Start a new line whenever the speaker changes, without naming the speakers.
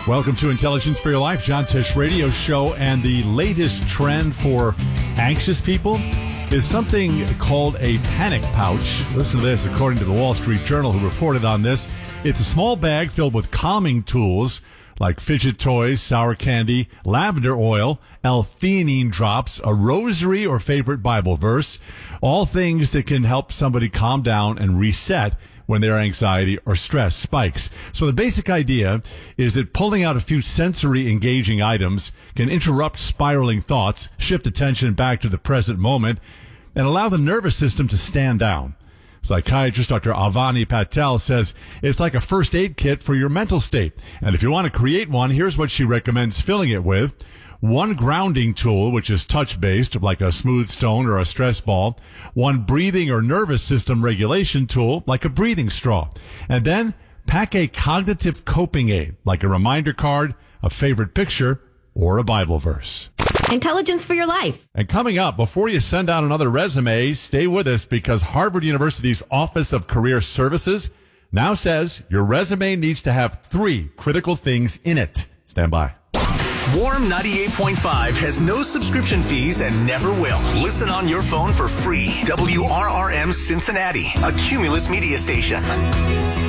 Welcome to Intelligence for Your Life, John Tesh Radio Show. And the latest trend for anxious people is something called a panic pouch. Listen to this, according to the Wall Street Journal, who reported on this. It's a small bag filled with calming tools like fidget toys, sour candy, lavender oil, L-theanine drops, a rosary or favorite Bible verse, all things that can help somebody calm down and reset when their anxiety or stress spikes. So the basic idea is that pulling out a few sensory engaging items can interrupt spiraling thoughts, shift attention back to the present moment, and allow the nervous system to stand down. Psychiatrist Dr. Avani Patel says it's like a first aid kit for your mental state. And if you want to create one, here's what she recommends filling it with. One grounding tool, which is touch-based, like a smooth stone or a stress ball. One breathing or nervous system regulation tool, like a breathing straw. And then pack a cognitive coping aid, like a reminder card, a favorite picture, or a Bible verse.
Intelligence for Your Life.
And coming up, before you send out another resume, stay with us because Harvard University's Office of Career Services now says your resume needs to have 3 critical things in it. Stand by.
Warm 98.5 has no subscription fees and never will. Listen on your phone for free. WRRM Cincinnati, a Cumulus media station.